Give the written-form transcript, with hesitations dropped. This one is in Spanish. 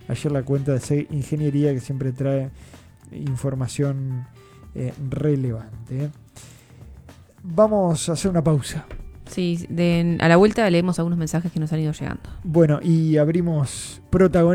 ayer la cuenta de C Ingeniería, que siempre trae información relevante. Vamos a hacer una pausa. Sí, a la vuelta leemos algunos mensajes que nos han ido llegando. Bueno, y abrimos protagonistas.